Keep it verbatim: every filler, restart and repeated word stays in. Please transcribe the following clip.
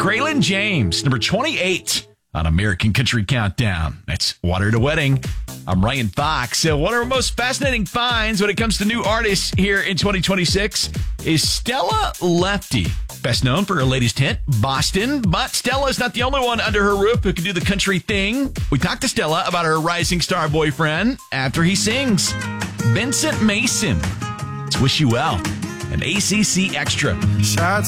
Kraylin James, number twenty-eight on American Country Countdown. That's Water to Wedding. I'm Ryan Fox. So one of our most fascinating finds when it comes to new artists here in twenty twenty-six is Stella Lefty. Best known for her latest hit, Boston. But Stella is not the only one under her roof who can do the country thing. We talked to Stella about her rising star boyfriend after he sings. Vincent Mason. Let's wish you well. An A C C Extra. Shots